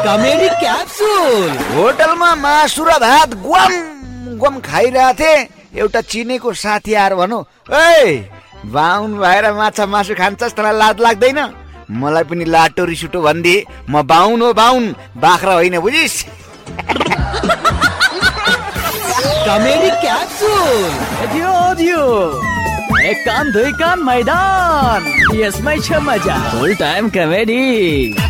Comedy capsule. होटलमा मासु र भात ग्वाम ग्वाम खाइरहेको थिएँ। एउटा चिनेको साथी आएर भनौँ, ए बाहुन भएर माछा मासु खान्छस्, तँलाई लाज लाग्दैन? मलाई पनि लाटो रिसुटो भनिदिए। म बाहुन हो बाहुन, बाख्रा होइन, बुझिस्? Comedy capsule. एक कान दुई कान मैदान, यसमै छ मजा। फुल टाइम कमेडी।